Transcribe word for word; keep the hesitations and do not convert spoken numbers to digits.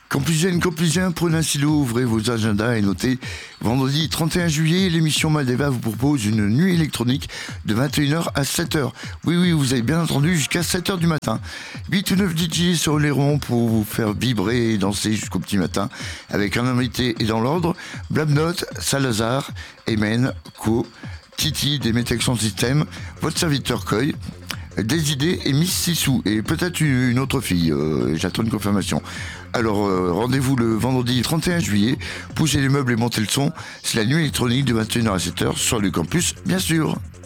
Campusienne, Campusien, prenez un stylo, ouvrez vos agendas et notez. Vendredi trente et un juillet, l'émission Maldeva vous propose une nuit électronique de vingt et une heures à sept heures. Oui, oui, vous avez bien entendu, jusqu'à sept heures du matin. huit ou neuf D J sur les ronds pour vous faire vibrer et danser jusqu'au petit matin. Avec un invité et dans l'ordre, Blabnote, Salazar, Emen, Co, Titi des Métexons System, votre serviteur Coy, des idées et Miss Sissou et peut-être une autre fille, euh, j'attends une confirmation. Alors euh, rendez-vous le vendredi trente et un juillet, poussez les meubles et montez le son, c'est la nuit électronique de vingt et une heures à sept heures sur le campus, bien sûr.